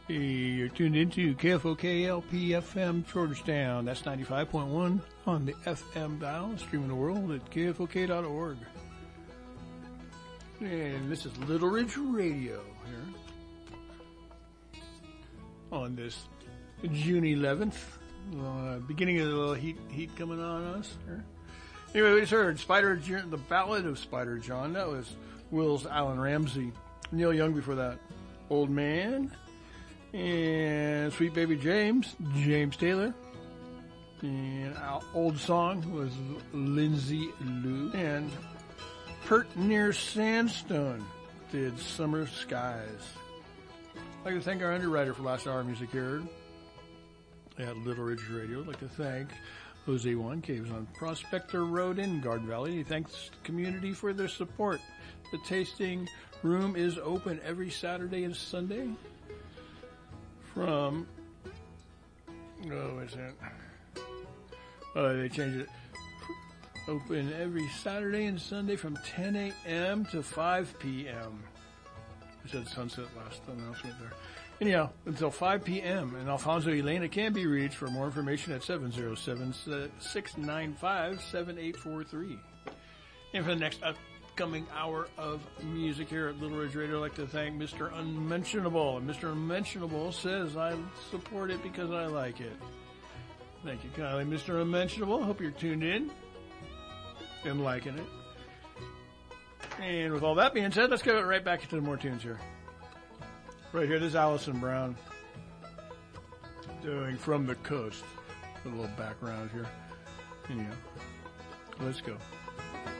You're tuned into KFOK-LP-FM Georgetown. That's 95.1 on the FM dial, streaming the world at KFOK.org. And this is Little Ridge Radio here on this June 11th. Beginning of the little heat coming on us here. Anyway, we just heard the Ballad of Spider John. That was Will's Alan Ramsey. Neil Young before that. Old Man. And Sweet Baby James Taylor. And our old song was Lindsay Lou. And Pert Near Sandstone did Summer Skies. I'd like to thank our underwriter for last hour music here at Little Ridge Radio. I'd like to thank Jose Juan Caves on Prospector Road in Garden Valley. He thanks the community for their support. The tasting room is open every Saturday and Sunday from, they changed it. Open every Saturday and Sunday from 10 a.m. to 5 p.m. I said sunset last announcement there. Anyhow, until 5 p.m. And Alfonso Elena can be reached for more information at 707-695-7843. And for the next upcoming hour of music here at Little Ridge Radio, I'd like to thank Mr. Unmentionable. And Mr. Unmentionable says, I support it because I like it. Thank you kindly, Mr. Unmentionable. Hope you're tuned in and liking it. And with all that being said, let's go right back into more tunes here. Right here, this is Alison Brown doing From the Coast. A little background here. Anyhow, let's go.